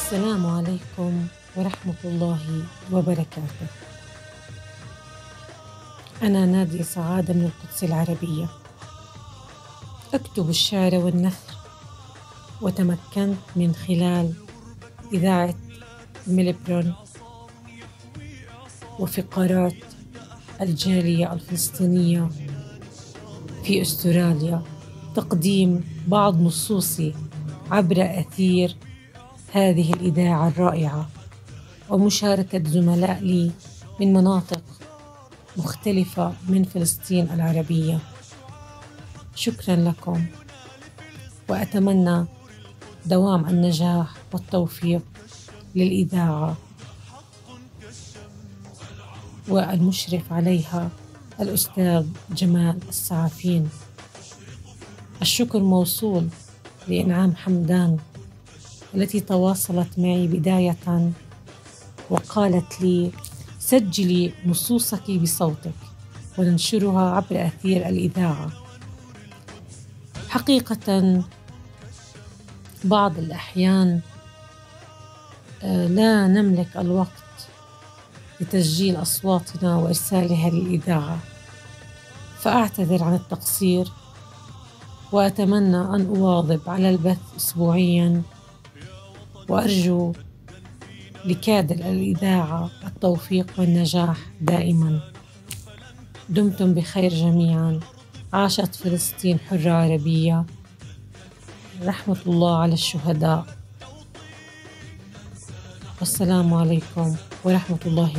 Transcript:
السلام عليكم ورحمة الله وبركاته. أنا نادية سعادة من القدس العربية، أكتب الشعر والنثر، وتمكنت من خلال إذاعة ميلبورن وفقرات الجالية الفلسطينية في أستراليا تقديم بعض نصوصي عبر أثير هذه الإذاعة الرائعة، ومشاركة زملاء لي من مناطق مختلفة من فلسطين العربية. شكرا لكم، وأتمنى دوام النجاح والتوفيق للإذاعة والمشرف عليها الأستاذ جمال السعافين. الشكر موصول لإنعام حمدان التي تواصلت معي بداية وقالت لي: سجلي نصوصك بصوتك وننشرها عبر أثير الإذاعة. حقيقة بعض الأحيان لا نملك الوقت لتسجيل أصواتنا وإرسالها للإذاعة، فأعتذر عن التقصير، وأتمنى أن أواظب على البث أسبوعياً، وأرجو لكادر الإذاعة التوفيق والنجاح دائماً. دمتم بخير جميعاً. عاشت فلسطين حرة عربية. رحمة الله على الشهداء، والسلام عليكم ورحمة الله